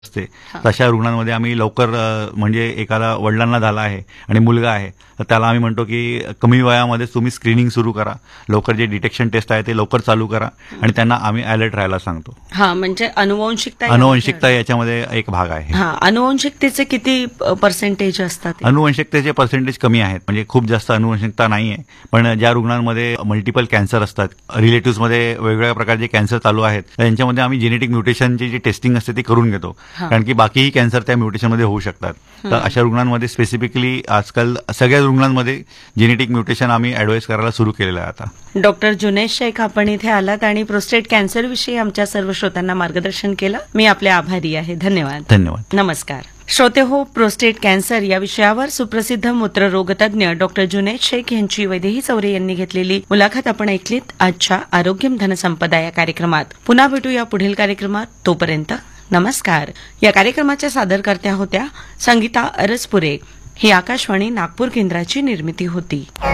असते तशा रुग्णांमध्ये आम्ही लवकर म्हणजे एखादा वडिलांना झाला आहे आणि मुलगा आहे तर त्याला आम्ही म्हणतो की कमी वयामध्येच तुम्ही स्क्रीनिंग सुरू करा, लवकर जे डिटेक्शन टेस्ट आहे ते लवकर चालू करा आणि त्यांना आम्ही अलर्ट राहायला सांगतो. हा, म्हणजे अनुवंशिकता याच्यामध्ये एक भाग आहे. हा, अनुवंशिकतेचे किती पर्सेंटेज असतात? अनुवंशिकतेचे पर्सेंटेज कमी आहेत, म्हणजे खूप जास्त अनुवंशिकता नाहीये. पण ज्या रुग्णांमध्ये मल्टिपल कॅन्सर असतात, रिलेटिव्हमध्ये वेगवेगळ्या प्रकारचे कॅन्सर चालू आहेत, त्यांच्यामध्ये आम्ही जेनेटिक म्युटेशनची जी टेस्टिंग असते ती करून घेतो, कारण की बाकीही कॅन्सर त्या म्युटेशनमध्ये होऊ शकतात. तर अशा रुग्णांमध्ये स्पेसिफिकली आजकाल सगळ्या रुग्णांमध्ये जेनेटिक म्युटेशन आम्ही ऍडवाइस करायला सुरू केलेलं आहे आता. डॉक्टर जुनैद शेख, आपण इथे आलात आणि प्रोस्टेट कॅन्सर विषयी आमच्या सर्व श्रोत्यांना मार्गदर्शन केलं. मी आपले आभारी आहे. धन्यवाद. धन्यवाद. नमस्कार श्रोते हो, प्रोस्टेट कॅन्सर या विषयावर सुप्रसिद्ध मूत्ररोगतज्ञ डॉक्टर जुनैद शेख यांची वैदेही चौरे यांनी घेतलेली मुलाखत आपण ऐकलीत आजच्या आरोग्यम धनसंपदा या कार्यक्रमात. पुन्हा भेटूया पुढील कार्यक्रमात. तोपर्यंत नमस्कार. या कार्यक्रमाच्या सादरकर्त्या होत्या संगीता अरसपुरे. ही आकाशवाणी नागपूर केंद्राची निर्मिती होती.